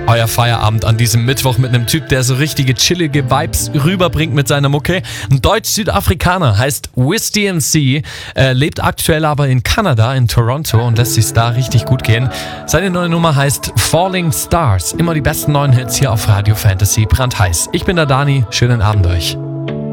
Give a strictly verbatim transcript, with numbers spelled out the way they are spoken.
euer Feierabend an diesem Mittwoch mit einem Typ, der so richtige chillige Vibes rüberbringt mit seiner Mucke. Ein Deutsch-Südafrikaner, heißt Wiz D M C, äh, lebt aktuell aber in Kanada, in Toronto und lässt sich's da richtig gut gehen. Seine neue Nummer heißt Falling Stars. Immer die besten neuen Hits hier auf Radio Fantasy brandheiß. Ich bin der Dani, schönen Abend euch.